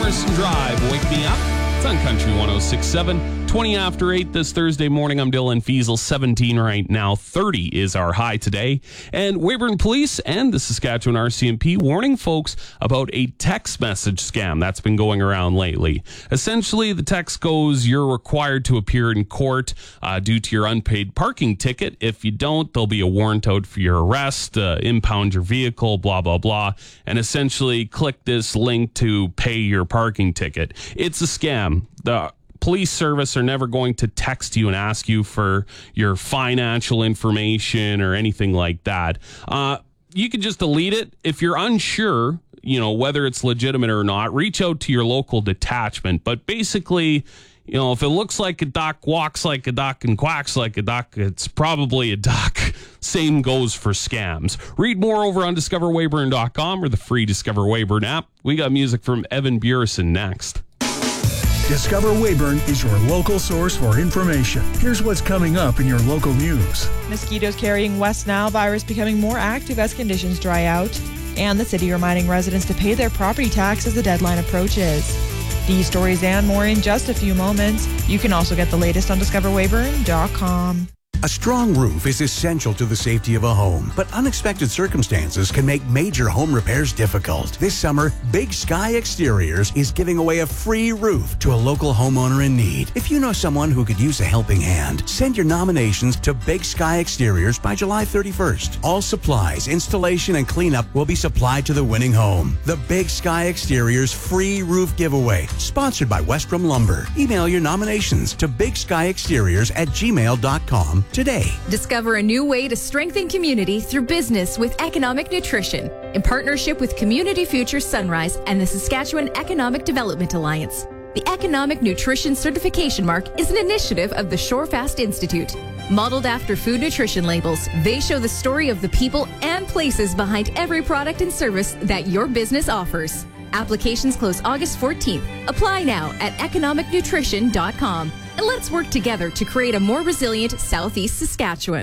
Emerson Drive, Wake Me Up. It's on Country 106.7. 20 after 8 this Thursday morning. I'm Dylan Fiesel. 17 right now. 30 is our high today. And Weyburn Police and the Saskatchewan RCMP warning folks about a text message scam that's been going around lately. Essentially, the text goes, you're required to appear in court due to your unpaid parking ticket. If you don't, there'll be a warrant out for your arrest, impound your vehicle, blah, blah, blah. And essentially, click this link to pay your parking ticket. It's a scam. The police service are never going to text you and ask you for your financial information or anything like that. You can just delete it. If you're unsure, whether it's legitimate or not, reach out to your local detachment. But basically, if it looks like a duck, walks like a duck, and quacks like a duck, it's probably a duck. Same goes for scams. Read more over on discoverweyburn.com or the free Discover Weyburn app. We got music from Evan Burison next. Discover Weyburn is your local source for information. Here's what's coming up in your local news. Mosquitoes carrying West Nile virus becoming more active as conditions dry out. And the city reminding residents to pay their property tax as the deadline approaches. These stories and more in just a few moments. You can also get the latest on discoverweyburn.com. A strong roof is essential to the safety of a home, but unexpected circumstances can make major home repairs difficult. This summer, Big Sky Exteriors is giving away a free roof to a local homeowner in need. If you know someone who could use a helping hand, send your nominations to Big Sky Exteriors by July 31st. All supplies, installation, and cleanup will be supplied to the winning home. The Big Sky Exteriors free roof giveaway, sponsored by Westrom Lumber. Email your nominations to bigskyexteriors@gmail.com today. Discover a new way to strengthen community through business with Economic Nutrition in partnership with Community Future Sunrise and the Saskatchewan Economic Development Alliance. The Economic Nutrition Certification Mark is an initiative of the Shorefast Institute. Modeled after food nutrition labels, they show the story of the people and places behind every product and service that your business offers. Applications close August 14th. Apply now at economicnutrition.com. And let's work together to create a more resilient Southeast Saskatchewan.